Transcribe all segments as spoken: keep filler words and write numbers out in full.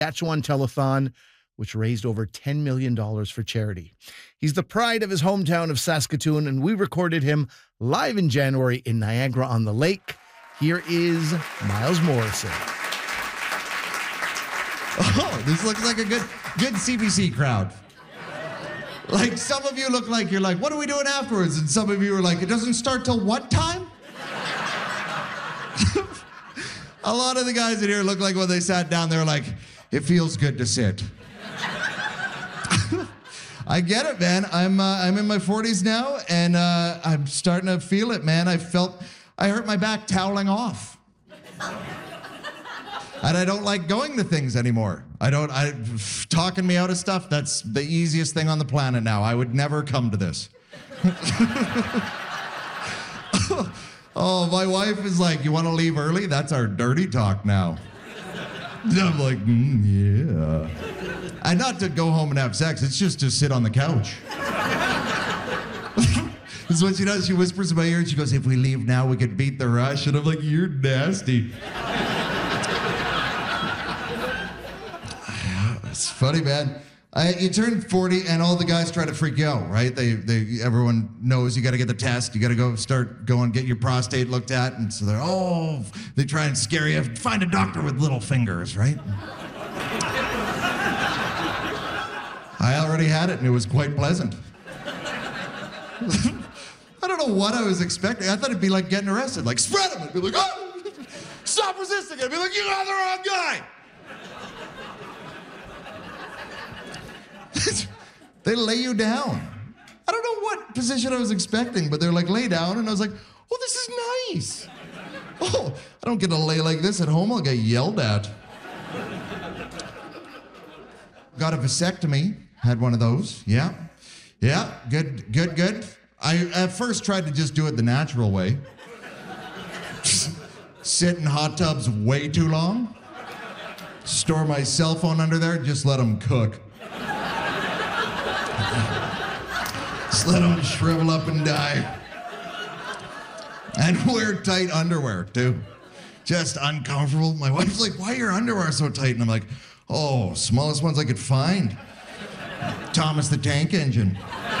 Saskatchewan Telethon, which raised over ten million dollars for charity. He's the pride of his hometown of Saskatoon, and we recorded him live in January in Niagara-on-the-Lake. Here is Miles Morrison. Oh, this looks like a good, good C B C crowd. Like, some of you look like you're like, what are we doing afterwards? And some of you are like, it doesn't start till what time? A lot of the guys in here look like when they sat down, they were like, it feels good to sit. I get it, man. I'm uh, I'm in my forties now, and uh, I'm starting to feel it, man. I felt, I hurt my back toweling off. And I don't like going to things anymore. I don't, I, talking me out of stuff, that's the easiest thing on the planet now. I would never come to this. Oh, my wife is like, you want to leave early? That's our dirty talk now. And I'm like, mm, yeah. And not to go home and have sex, it's just to sit on the couch. This is what she does. She whispers in my ear and she goes, if we leave now, we could beat the rush. And I'm like, you're nasty. It's funny, man. I, you turn forty and all the guys try to freak you out, right? They, they, everyone knows you got to get the test. You got to go start going, get your prostate looked at. And so they're, oh, they try and scare you. Find a doctor with little fingers, right? I already had it and it was quite pleasant. I don't know what I was expecting. I thought it'd be like getting arrested. Like, spread them. I'd be like, oh, stop resisting. I'd be like, you got the wrong guy. They lay you down. I don't know what position I was expecting, but they're like, lay down. And I was like, oh, this is nice. Oh, I don't get to lay like this at home. I'll get yelled at. Got a vasectomy. Had one of those. Yeah. Yeah. Good, good, good. I at first tried to just do it the natural way. Sit in hot tubs way too long. Store my cell phone under there. Just let them cook. Just let them shrivel up and die. And wear tight underwear, too. Just uncomfortable. My wife's like, why are your underwear so tight? And I'm like, oh, smallest ones I could find. Thomas the Tank Engine.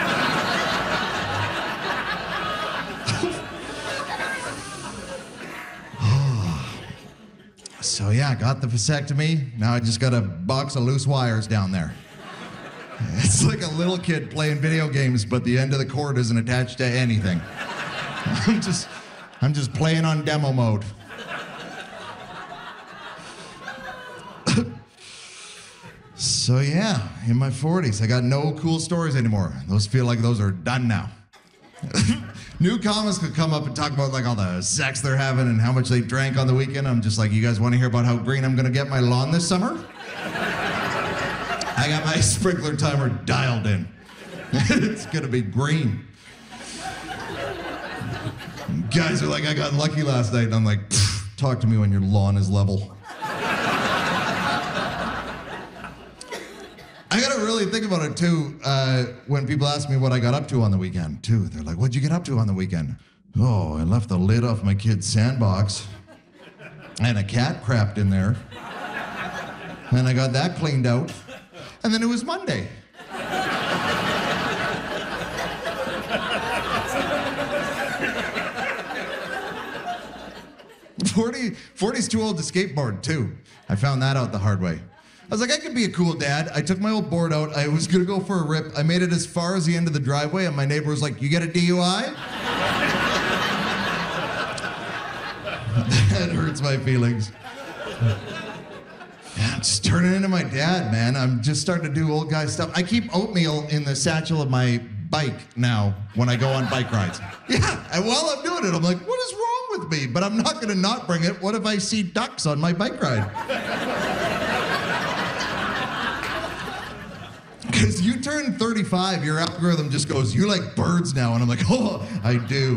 So yeah, got the vasectomy. Now I just got a box of loose wires down there. It's like a little kid playing video games, but the end of the cord isn't attached to anything. I'm just, I'm just playing on demo mode. So yeah, in my forties, I got no cool stories anymore. Those feel like those are done now. New comics could come up and talk about like all the sex they're having and how much they drank on the weekend. I'm just like, you guys want to hear about how green I'm gonna get my lawn this summer? I got my sprinkler timer dialed in. It's gonna be green. Guys are like, I got lucky last night, and I'm like, talk to me when your lawn is level. I gotta really think about it too, uh, when people ask me what I got up to on the weekend, too. They're like, what'd you get up to on the weekend? Oh, I left the lid off my kid's sandbox, and a cat crapped in there. And I got that cleaned out. And then it was Monday. forty, forty's too old to skateboard, too. I found that out the hard way. I was like, I could be a cool dad. I took my old board out. I was gonna go for a rip. I made it as far as the end of the driveway, and my neighbor was like, you get a D U I? That hurts my feelings. Yeah, I'm just turning into my dad, man. I'm just starting to do old guy stuff. I keep oatmeal in the satchel of my bike now when I go on bike rides. Yeah, and while I'm doing it, I'm like, what is wrong with me? But I'm not gonna not bring it. What if I see ducks on my bike ride? Because you turn thirty-five, your algorithm just goes, you like birds now. And I'm like, oh, I do.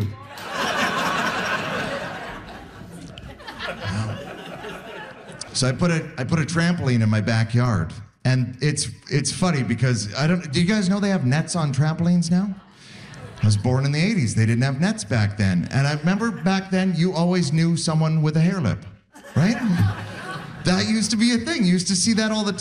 So I put a I put a trampoline in my backyard, and it's it's funny because I don't. Do you guys know they have nets on trampolines now? I was born in the eighties. They didn't have nets back then, and I remember back then you always knew someone with a hair lip, right? That used to be a thing. You used to see that all the time.